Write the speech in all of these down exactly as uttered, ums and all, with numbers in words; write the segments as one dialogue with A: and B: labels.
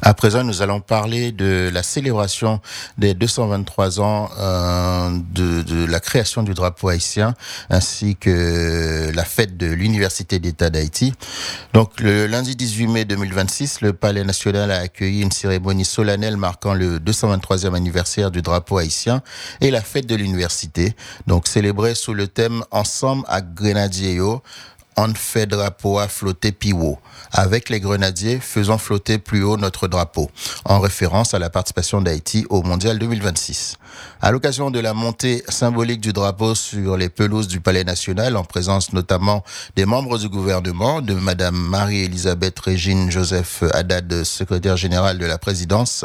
A: À présent, nous allons parler de la célébration des deux cent vingt-trois ans euh, de, de la création du drapeau haïtien, ainsi que la fête de l'Université d'État d'Haïti. Donc, le lundi dix-huit mai deux mille vingt-six, le Palais national a accueilli une cérémonie solennelle marquant le deux cent vingt-troisième anniversaire du drapeau haïtien et la fête de l'université, donc célébrée sous le thème « Ensemble à Grenadier yo ». On fait drapeau à flotter plus haut. Avec les grenadiers, faisons flotter plus haut notre drapeau, en référence à la participation d'Haïti au Mondial deux mille vingt-six. À l'occasion de la montée symbolique du drapeau sur les pelouses du Palais national, en présence notamment des membres du gouvernement, de Madame Marie-Élisabeth Régine Joseph Haddad, secrétaire générale de la présidence,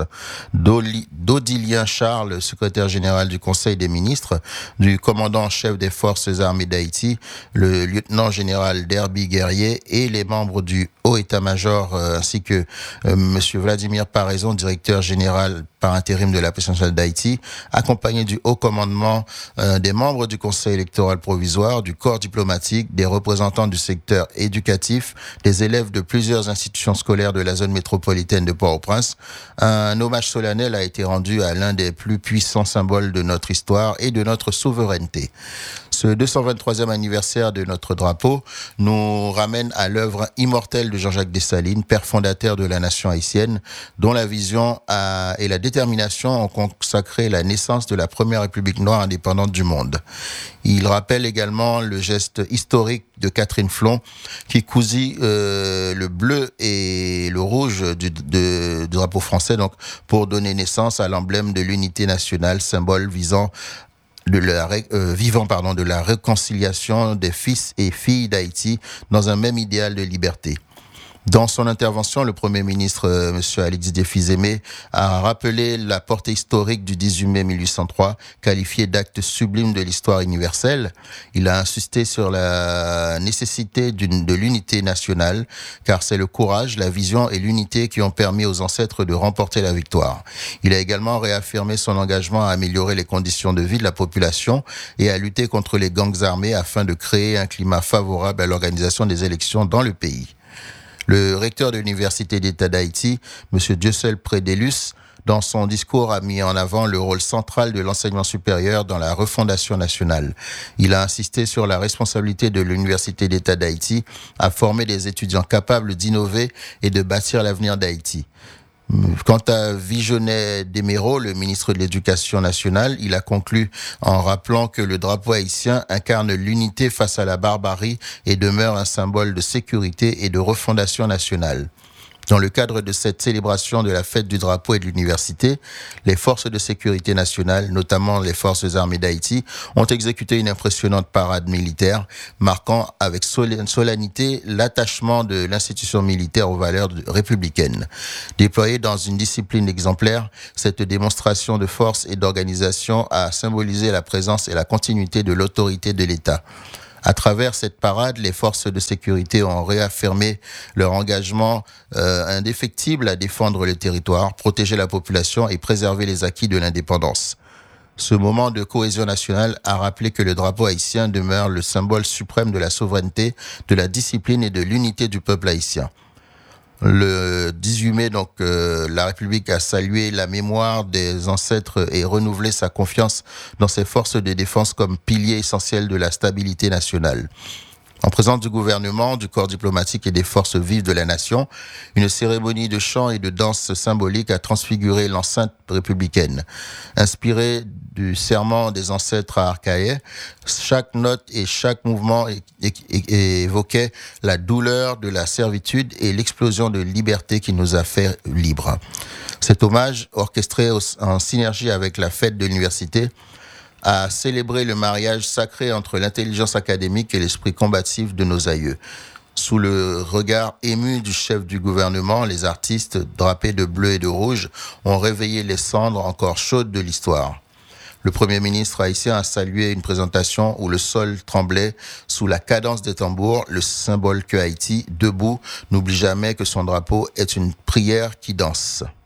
A: d'Odilien Charles, secrétaire général du Conseil des ministres, du commandant en chef des forces armées d'Haïti, le lieutenant général Derby Guerrier et les membres du haut état-major euh, ainsi que euh, Monsieur Vladimir Paraison, directeur général par intérim de la présidence d'Haïti, accompagné du haut commandement, euh, des membres du conseil électoral provisoire, du corps diplomatique, des représentants du secteur éducatif, des élèves de plusieurs institutions scolaires de la zone métropolitaine de Port-au-Prince. Un hommage solennel a été rendu à l'un des plus puissants symboles de notre histoire et de notre souveraineté. Ce deux cent vingt-troisième anniversaire de notre drapeau nous ramène à l'œuvre immortelle de Jean-Jacques Dessalines, père fondateur de la nation haïtienne, dont la vision a, et la détermination ont consacré la naissance de la première république noire indépendante du monde. Il rappelle également le geste historique de Catherine Flon qui cousit euh, le bleu et le rouge du, de, du drapeau français, donc pour donner naissance à l'emblème de l'unité nationale, symbole visant de la euh, vivant pardon de la réconciliation des fils et filles d'Haïti dans un même idéal de liberté. Dans son intervention, le Premier ministre, euh, M. Alexis Desfils-Aimé, a rappelé la portée historique du dix-huit mai mille huit cent trois, qualifiée d'acte sublime de l'histoire universelle. Il a insisté sur la nécessité d'une, de l'unité nationale, car c'est le courage, la vision et l'unité qui ont permis aux ancêtres de remporter la victoire. Il a également réaffirmé son engagement à améliorer les conditions de vie de la population et à lutter contre les gangs armés afin de créer un climat favorable à l'organisation des élections dans le pays. Le recteur de l'Université d'État d'Haïti, M. Dieucel Prédélus, dans son discours, a mis en avant le rôle central de l'enseignement supérieur dans la refondation nationale. Il a insisté sur la responsabilité de l'Université d'État d'Haïti à former des étudiants capables d'innover et de bâtir l'avenir d'Haïti. Quant à Vigenet Desméraud, le ministre de l'Éducation nationale, il a conclu en rappelant que le drapeau haïtien incarne l'unité face à la barbarie et demeure un symbole de sécurité et de refondation nationale. Dans le cadre de cette célébration de la fête du drapeau et de l'université, les forces de sécurité nationale, notamment les forces armées d'Haïti, ont exécuté une impressionnante parade militaire, marquant avec solennité l'attachement de l'institution militaire aux valeurs républicaines. Déployée dans une discipline exemplaire, cette démonstration de force et d'organisation a symbolisé la présence et la continuité de l'autorité de l'État. À travers cette parade, les forces de sécurité ont réaffirmé leur engagement euh, indéfectible à défendre le territoire, protéger la population et préserver les acquis de l'indépendance. Ce moment de cohésion nationale a rappelé que le drapeau haïtien demeure le symbole suprême de la souveraineté, de la discipline et de l'unité du peuple haïtien. Le dix-huit mai, donc, euh, la République a salué la mémoire des ancêtres et renouvelé sa confiance dans ses forces de défense comme pilier essentiel de la stabilité nationale. En présence du gouvernement, du corps diplomatique et des forces vives de la nation, une cérémonie de chant et de danse symbolique a transfiguré l'enceinte républicaine. Inspirée du serment des ancêtres à Arcahaie, chaque note et chaque mouvement é- é- é- évoquait la douleur de la servitude et l'explosion de liberté qui nous a fait libres. Cet hommage, orchestré en synergie avec la fête de l'université, a célébré le mariage sacré entre l'intelligence académique et l'esprit combatif de nos aïeux. Sous le regard ému du chef du gouvernement, les artistes, drapés de bleu et de rouge, ont réveillé les cendres encore chaudes de l'histoire. Le Premier ministre haïtien a salué une présentation où le sol tremblait sous la cadence des tambours, le symbole que Haïti, debout, n'oublie jamais que son drapeau est une prière qui danse.